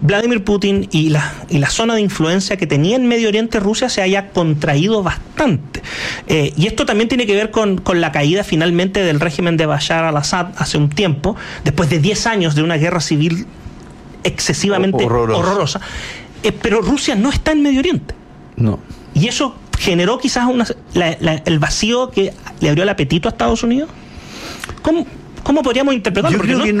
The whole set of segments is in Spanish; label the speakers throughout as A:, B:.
A: Vladimir Putin y la zona de influencia que tenía en Medio Oriente Rusia se haya contraído bastante. Y esto también tiene que ver con la caída finalmente del régimen de Bashar al-Assad hace un tiempo, después de 10 años de una guerra civil excesivamente horrorosa. Pero Rusia no está en Medio Oriente.
B: No.
A: Y eso generó quizás el vacío que le abrió el apetito a Estados Unidos. ¿Cómo podríamos interpretarlo?
B: Yo creo que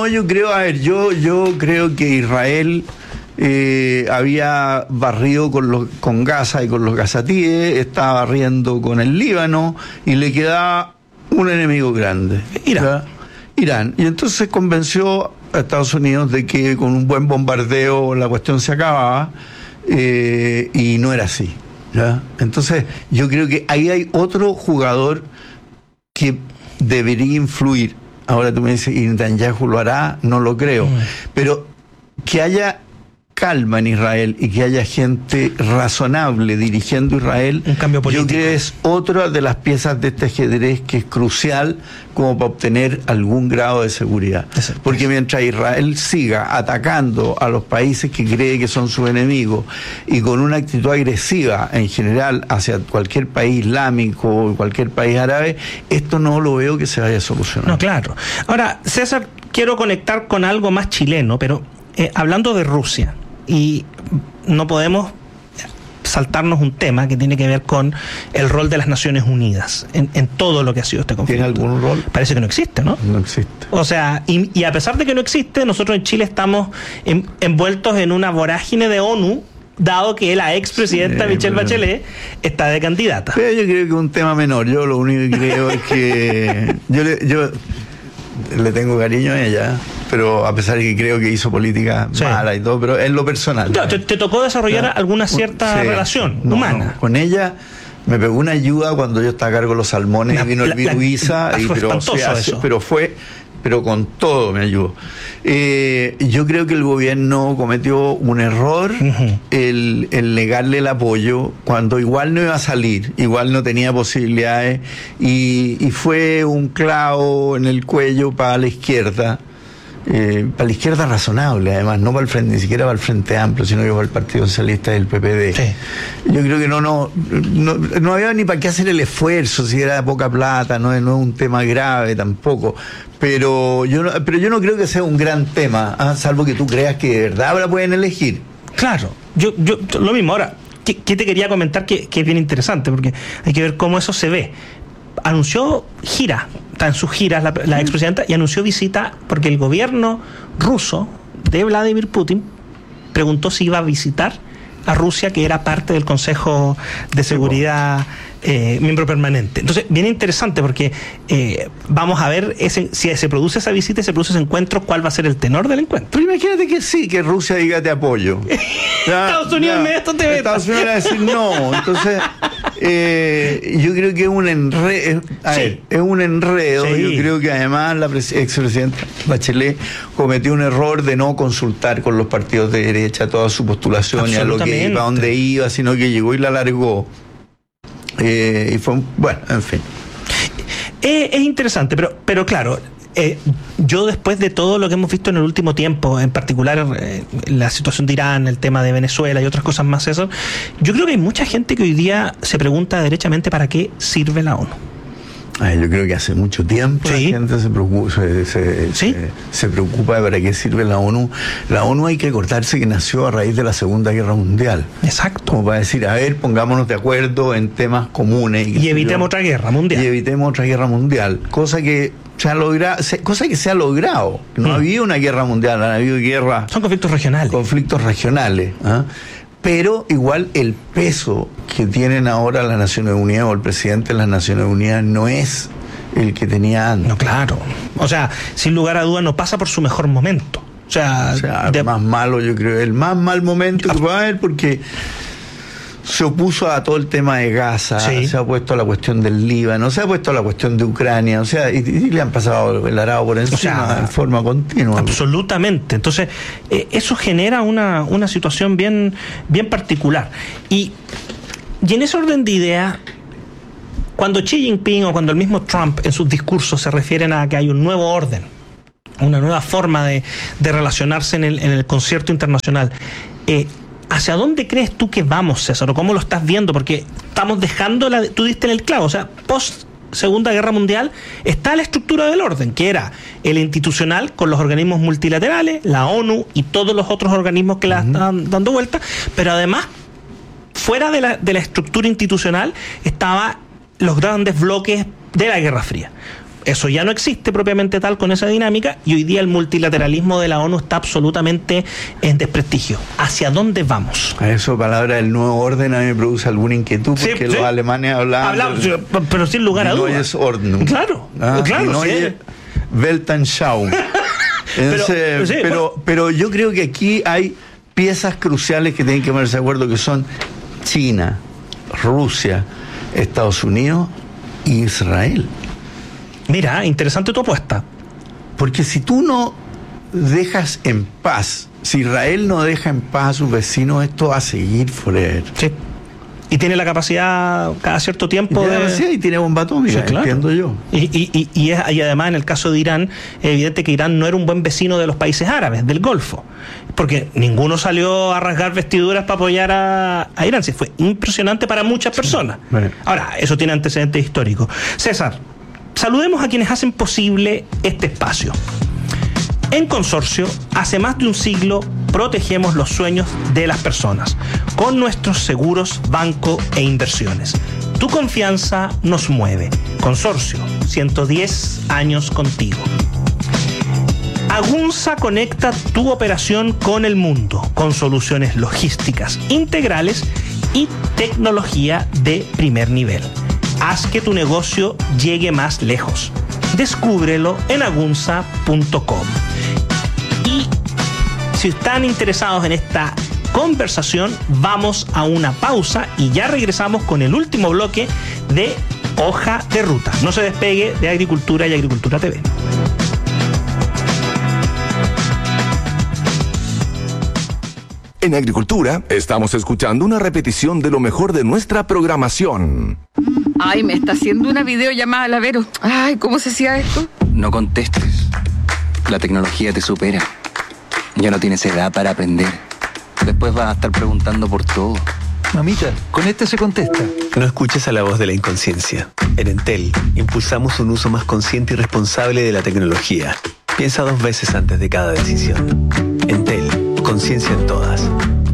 B: yo creo que Israel había barrido con Gaza y con los gazatíes, estaba barriendo con el Líbano y le quedaba un enemigo grande. Irán. Y entonces convenció a Estados Unidos de que con un buen bombardeo la cuestión se acababa, y no era así, ¿ya? Entonces yo creo que ahí hay otro jugador que debería influir. Ahora tú me dices, ¿y Netanyahu lo hará? No lo creo. Pero que haya calma en Israel y que haya gente razonable dirigiendo Israel,
A: un cambio político.
B: Yo creo que es otra de las piezas de este ajedrez que es crucial como para obtener algún grado de seguridad. Porque mientras Israel siga atacando a los países que cree que son sus enemigos y con una actitud agresiva en general hacia cualquier país islámico o cualquier país árabe, esto no lo veo que se vaya a solucionar.
A: No, claro. Ahora, César, quiero conectar con algo más chileno, pero hablando de Rusia, y no podemos saltarnos un tema que tiene que ver con el rol de las Naciones Unidas en todo lo que ha sido este conflicto.
B: ¿Tiene algún rol?
A: Parece que no existe, ¿no?
B: No existe.
A: O sea, y a pesar de que no existe, nosotros en Chile estamos envueltos en una vorágine de ONU, dado que la expresidenta Michelle Bachelet está de candidata.
B: Pero yo creo que es un tema menor. Yo lo único que creo es que yo le tengo cariño a ella, pero a pesar de que creo que hizo política mala y todo, pero en lo personal.
A: Claro, te tocó desarrollar alguna cierta relación humana.
B: No, con ella me pegó una ayuda cuando yo estaba a cargo de los salmones y vino el virus Isa, pero con todo me ayudó. Yo creo que el gobierno cometió un error, el negarle el apoyo cuando igual no iba a salir, igual no tenía posibilidades, y fue un clavo en el cuello para la izquierda. Para la izquierda razonable, además, no para el frente, ni siquiera para el Frente Amplio, sino que para el Partido Socialista y el PPD. Sí. Yo creo que no había ni para qué hacer el esfuerzo, si era poca plata, no es un tema grave tampoco. Pero yo no creo que sea un gran tema, salvo que tú creas que de verdad ahora pueden elegir.
A: Claro, yo lo mismo. Ahora, ¿qué te quería comentar que es bien interesante? Porque hay que ver cómo eso se ve. Anunció gira, está en sus giras la expresidenta, y anunció visita porque el gobierno ruso de Vladimir Putin preguntó si iba a visitar a Rusia, que era parte del Consejo de Seguridad, miembro permanente. Entonces, bien interesante porque vamos a ver si se produce esa visita y se produce ese encuentro, cuál va a ser el tenor del encuentro.
B: Pero imagínate que sí, que Rusia diga te apoyo.
A: Estados Unidos en esto te veta.
B: Estados Unidos va a decir no. Entonces, yo creo que es un enredo. Es un enredo. Sí. Yo creo que además la expresidenta Bachelet cometió un error de no consultar con los partidos de derecha toda su postulación y a lo que iba, a dónde iba, sino que llegó y la largó. Y fue bueno, en fin.
A: Es interesante, pero claro, yo después de todo lo que hemos visto en el último tiempo, en particular la situación de Irán, el tema de Venezuela y otras cosas más, eso, yo creo que hay mucha gente que hoy día se pregunta derechamente para qué sirve la ONU.
B: Yo creo que hace mucho tiempo la gente se preocupa de para qué sirve la ONU. La ONU, hay que acordarse que nació a raíz de la Segunda Guerra Mundial.
A: Exacto.
B: Como para decir, a ver, pongámonos de acuerdo en temas comunes.
A: Y evitemos otra guerra mundial.
B: Cosa que se ha logrado. No ha habido una guerra mundial, han habido guerras.
A: Son conflictos regionales.
B: Pero igual el peso que tienen ahora las Naciones Unidas o el presidente de las Naciones Unidas no es el que tenía antes.
A: No, claro. O sea, sin lugar a dudas no pasa por su mejor momento. O sea
B: más malo, yo creo, el más mal momento que puede haber, porque se opuso a todo el tema de Gaza, se ha puesto a la cuestión del Líbano, se ha puesto a la cuestión de Ucrania, o sea, y le han pasado el arado por encima, en forma continua.
A: Absolutamente. Entonces, eso genera una situación bien particular. Y en ese orden de ideas, cuando Xi Jinping o cuando el mismo Trump en sus discursos se refieren a que hay un nuevo orden una nueva forma de relacionarse en el concierto internacional. ¿Hacia dónde crees tú que vamos, César? ¿O cómo lo estás viendo? Porque estamos dejando, tú diste en el clavo, o sea, post Segunda Guerra Mundial está la estructura del orden, que era el institucional con los organismos multilaterales, la ONU y todos los otros organismos que la están dando vuelta, pero además, fuera de la estructura institucional, estaban los grandes bloques de la Guerra Fría. Eso ya no existe propiamente tal con esa dinámica, y hoy día el multilateralismo de la ONU está absolutamente en desprestigio. ¿Hacia dónde vamos?
B: A eso, palabra del nuevo orden, a mí me produce alguna inquietud, porque los alemanes hablaban
A: pero sin lugar a dudas.
B: Neues Ordnung.
A: Claro, claro.
B: Weltanschauung. Pero yo creo que aquí hay piezas cruciales que tienen que ponerse de acuerdo, que son China, Rusia, Estados Unidos e Israel.
A: Mira, interesante tu apuesta.
B: Porque si tú no dejas en paz, si Israel no deja en paz a sus vecinos, esto va a seguir forever.
A: Sí. Y tiene la capacidad cada cierto tiempo
B: y tiene bomba atómica, sí, claro. Entiendo yo.
A: Y además, en el caso de Irán, es evidente que Irán no era un buen vecino de los países árabes, del Golfo. Porque ninguno salió a rasgar vestiduras para apoyar a Irán. Sí, fue impresionante para muchas personas. Sí. Bueno. Ahora, eso tiene antecedentes históricos. César, saludemos a quienes hacen posible este espacio. En Consorcio, hace más de un siglo, protegemos los sueños de las personas con nuestros seguros, banco e inversiones. Tu confianza nos mueve. Consorcio, 110 años contigo. Agunza conecta tu operación con el mundo, con soluciones logísticas integrales y tecnología de primer nivel. Haz que tu negocio llegue más lejos. Descúbrelo en agunza.com. Y si están interesados en esta conversación, vamos a una pausa y ya regresamos con el último bloque de Hoja de Ruta. No se despegue de Agricultura y Agricultura TV.
C: En Agricultura estamos escuchando una repetición de lo mejor de nuestra programación.
D: Ay, me está haciendo una videollamada la Vero. Ay, ¿cómo se hacía esto?
E: No contestes. La tecnología te supera. Ya no tienes edad para aprender. Después vas a estar preguntando por todo.
F: Mamita, con este se contesta.
G: No escuches a la voz de la inconsciencia. En Entel, impulsamos un uso más consciente y responsable de la tecnología. Piensa 2 veces antes de cada decisión. Entel, conciencia en todas.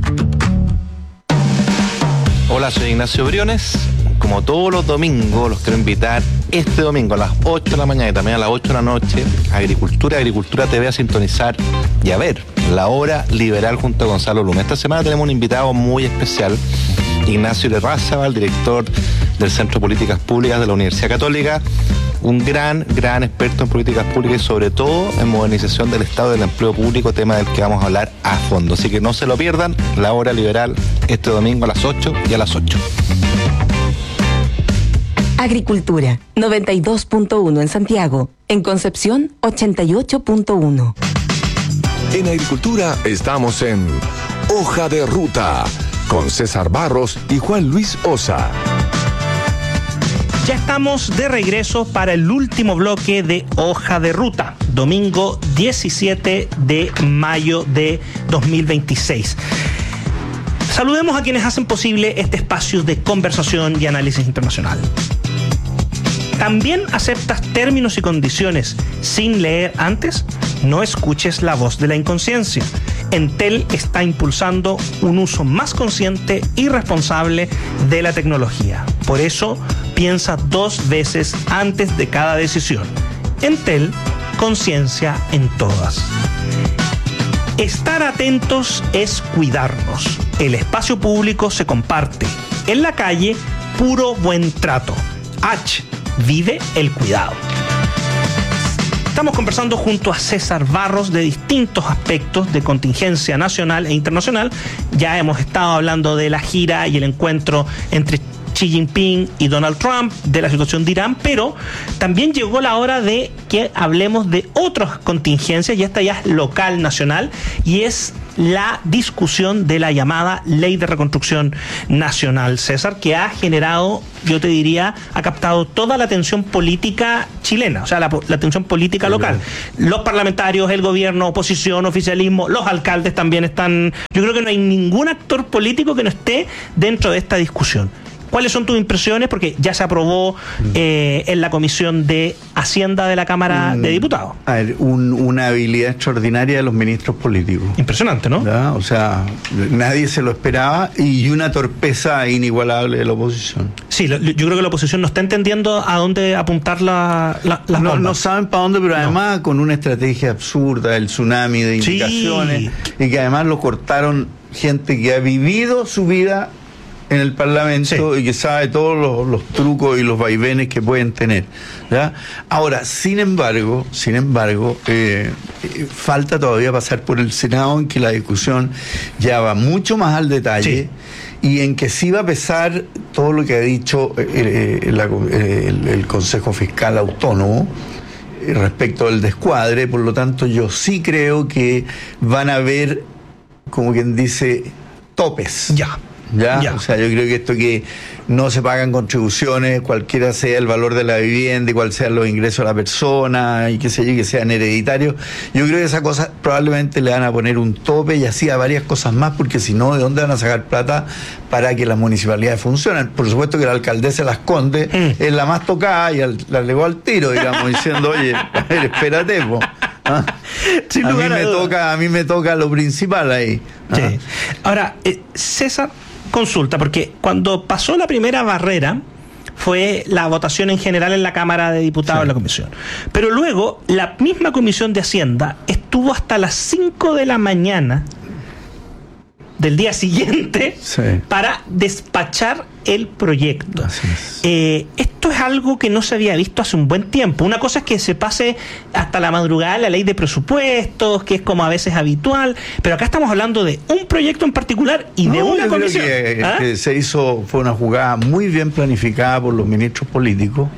H: Hola, soy Ignacio Briones. Como todos los domingos, los quiero invitar este domingo a las 8 de la mañana y también a las 8 de la noche a Agricultura TV a sintonizar y a ver La Hora Liberal junto a Gonzalo Luna. Esta semana tenemos un invitado muy especial, Ignacio Larrázaval, director del Centro de Políticas Públicas de la Universidad Católica, un gran experto en políticas públicas y sobre todo en modernización del Estado del empleo público, tema del que vamos a hablar a fondo. Así que no se lo pierdan, La Hora Liberal este domingo a las 8 y a las 8.
I: Agricultura, 92.1 en Santiago. En Concepción, 88.1.
C: En Agricultura estamos en Hoja de Ruta, con César Barros y Juan Luis Osa.
A: Ya estamos de regreso para el último bloque de Hoja de Ruta, domingo 17 de mayo de 2026. Saludemos a quienes hacen posible este espacio de conversación y análisis internacional. ¿También aceptas términos y condiciones sin leer antes? No escuches la voz de la inconsciencia. Entel está impulsando un uso más consciente y responsable de la tecnología. Por eso, piensa 2 veces antes de cada decisión. Entel, conciencia en todas. Estar atentos es cuidarnos. El espacio público se comparte. En la calle, puro buen trato. Vive el cuidado. Estamos conversando junto a César Barros de distintos aspectos de contingencia nacional e internacional. Ya hemos estado hablando de la gira y el encuentro entre Xi Jinping y Donald Trump, de la situación de Irán, pero también llegó la hora de que hablemos de otras contingencias, y esta ya es local, nacional, y es la discusión de la llamada Ley de Reconstrucción Nacional, César, que ha generado, yo te diría, ha captado toda la atención política chilena, o sea, la atención política local. Los parlamentarios, el gobierno, oposición, oficialismo, los alcaldes también están. Yo creo que no hay ningún actor político que no esté dentro de esta discusión. ¿Cuáles son tus impresiones? Porque ya se aprobó en la Comisión de Hacienda de la Cámara de Diputados.
B: A ver, una habilidad extraordinaria de los ministros políticos.
A: Impresionante, ¿no?
B: ¿Ya? O sea, nadie se lo esperaba, y una torpeza inigualable de la oposición.
A: Sí, yo creo que la oposición no está entendiendo a dónde apuntar las bombas.
B: No saben para dónde, pero además con una estrategia absurda, el tsunami de indicaciones, y que además lo cortaron gente que ha vivido su vida en el Parlamento y que sabe todos los trucos y los vaivenes que pueden tener, ¿ya? Ahora, sin embargo, falta todavía pasar por el Senado, en que la discusión ya va mucho más al detalle, y en que sí va a pesar todo lo que ha dicho el Consejo Fiscal Autónomo respecto del descuadre. Por lo tanto, yo sí creo que van a haber, como quien dice, topes. ¿Ya? O sea, yo creo que esto que no se pagan contribuciones, cualquiera sea el valor de la vivienda y cuál sean los ingresos de la persona, y qué sé yo, que sean hereditarios, yo creo que esas cosas probablemente le van a poner un tope, y así a varias cosas más, porque si no, ¿de dónde van a sacar plata para que las municipalidades funcionen? Por supuesto que la alcaldesa Las Condes es la más tocada, y la legó al tiro, digamos, diciendo, oye, a ver, espérate, po. ¿Ah? A mí me toca lo principal ahí.
A: Sí. Ahora, César, consulta, porque cuando pasó la primera barrera fue la votación en general en la Cámara de Diputados, en la comisión. Pero luego la misma Comisión de Hacienda estuvo hasta las 5 de la mañana del día siguiente para despachar el proyecto. Esto es algo que no se había visto hace un buen tiempo. Una cosa es que se pase hasta la madrugada la ley de presupuestos, que es como a veces habitual, pero acá estamos hablando de un proyecto en particular y de una comisión.
B: Que fue una jugada muy bien planificada por los ministros políticos.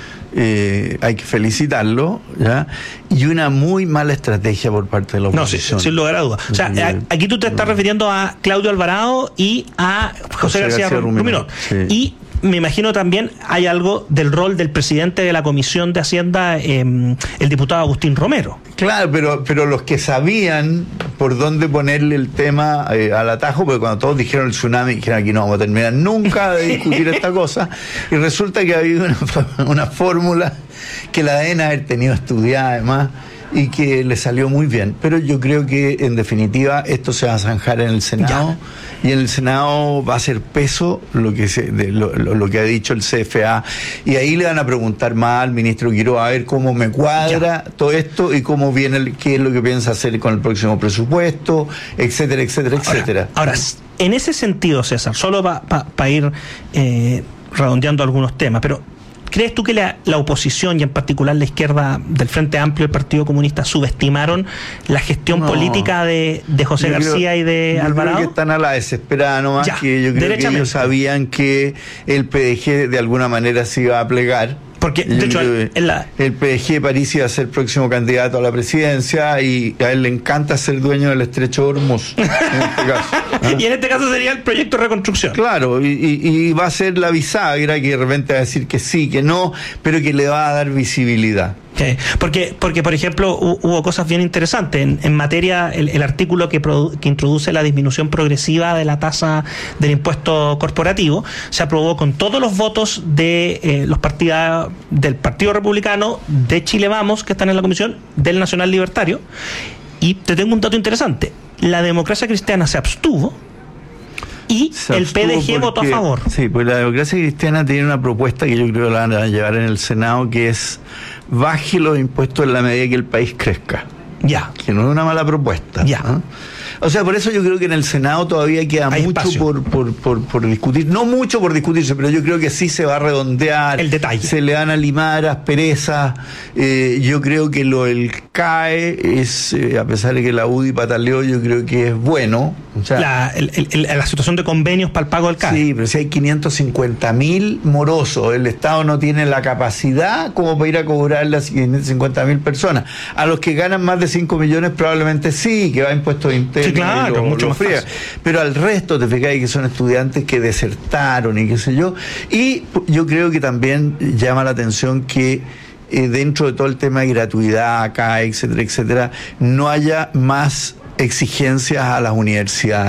B: Hay que felicitarlo, ¿ya? Y una muy mala estrategia por parte de la oposición.
A: No, sin lugar a dudas. O sea, aquí tú te estás refiriendo a Claudio Alvarado y a José García Ruminot. Y me imagino también hay algo del rol del presidente de la Comisión de Hacienda, el diputado Agustín Romero.
B: Claro, pero los que sabían por dónde ponerle el tema al atajo, porque cuando todos dijeron el tsunami, dijeron, aquí no vamos a terminar nunca de discutir esta cosa, y resulta que había una fórmula que la deben haber tenido estudiada además, y que le salió muy bien. Pero yo creo que en definitiva esto se va a zanjar en el Senado, y en el Senado va a ser peso lo que ha dicho el CFA, y ahí le van a preguntar más al ministro Quiroga a ver cómo me cuadra todo esto, y cómo viene qué es lo que piensa hacer con el próximo presupuesto, etcétera, etcétera, etcétera.
A: Ahora, en ese sentido, César, solo para ir redondeando algunos temas, pero ¿crees tú que la oposición, y en particular la izquierda del Frente Amplio y el Partido Comunista, subestimaron la gestión política de José García y de Alvarado?
B: Creo que están a la desesperada nomás, que yo creo que ellos sabían que el PDG de alguna manera se iba a plegar.
A: Porque, de hecho,
B: el PDG de París iba a ser próximo candidato a la presidencia, y a él le encanta ser dueño del estrecho de Hormuz, en este caso.
A: Y en este caso sería el proyecto de reconstrucción.
B: Claro, y va a ser la bisagra que de repente va a decir que sí, que no, pero que le va a dar visibilidad.
A: Porque, por ejemplo, hubo cosas bien interesantes en materia, el artículo que introduce la disminución progresiva de la tasa del impuesto corporativo se aprobó con todos los votos de los partidos del Partido Republicano, de Chile Vamos, que están en la comisión, del Nacional Libertario. Y te tengo un dato interesante: la Democracia Cristiana se abstuvo y el PDG votó a favor.
B: Sí, pues la Democracia Cristiana tiene una propuesta que yo creo que la van a llevar en el Senado, que es: baje los impuestos en la medida que el país crezca. Que no es una mala propuesta. ¿No? O sea, por eso yo creo que en el Senado todavía queda hay mucho por discutir. No mucho por discutirse, pero yo creo que sí se va a redondear.
A: El detalle.
B: Se le van a limar asperezas. Yo creo que el CAE es, a pesar de que la UDI pataleó, yo creo que es bueno. O sea,
A: la situación de convenios para el pago del CAE.
B: Sí, pero si hay 550.000 morosos, el Estado no tiene la capacidad como para ir a cobrar las 550.000 personas. A los que ganan más de 5 millones probablemente sí, que va a impuestos internos.
A: Sí, claro, mucho más fácil.
B: Pero al resto te fijas que son estudiantes que desertaron y qué sé yo. Y yo creo que también llama la atención que dentro de todo el tema de gratuidad, CAE, etcétera, etcétera, no haya más exigencias a las universidades.